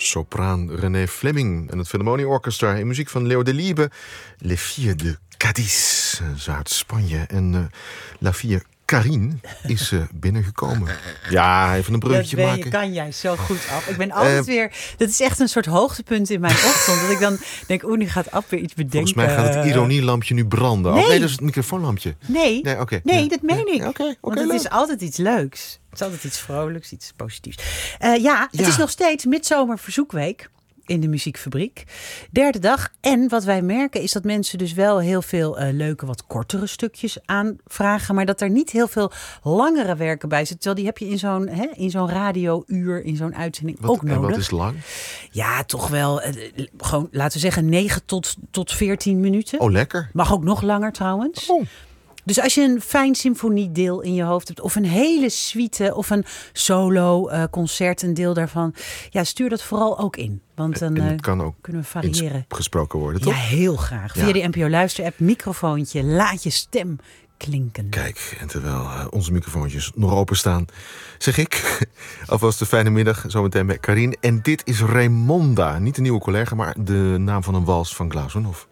sopraan René Fleming en het Philharmonie Orchestra in muziek van Leo Delibes. Les Filles de Cadiz, Zuid-Spanje. En La Fille Carine is binnengekomen. Ja, even een bruggetje maken. Kan jij zo goed af. Ik ben altijd weer... Dat is echt een soort hoogtepunt in mijn ochtend. Dat ik dan denk, nu gaat Ab weer iets bedenken. Volgens mij gaat het ironielampje nu branden. Nee. Oh, nee, dat is het microfoonlampje. Nee, Okay. dat meen ik. Oké, Want het is altijd iets leuks. Het is altijd iets vrolijks, iets positiefs. Het is nog steeds Midzomerverzoekweek in de Muziekfabriek. 3e dag. En wat wij merken is dat mensen dus wel heel veel leuke, wat kortere stukjes aanvragen. Maar dat er niet heel veel langere werken bij zitten. Terwijl die heb je in zo'n radiouur, in zo'n uitzending ook nodig. En wat is lang? Ja, toch wel. Gewoon, laten we zeggen, 9 tot 14 minuten. Oh, lekker. Mag ook nog langer trouwens. Oh. Dus als je een fijn symfoniedeel in je hoofd hebt, of een hele suite, of een solo concert, een deel daarvan, stuur dat vooral ook in. Want dan het kan ook kunnen we variëren. Gesproken worden, toch? Ja, heel graag. Via de NPO Luister-app, microfoontje, laat je stem klinken. Kijk, en terwijl onze microfoontjes nog openstaan, zeg ik alvast een fijne middag zometeen met Carine. En dit is Raymonda, niet een nieuwe collega, maar de naam van een wals van Glazunov.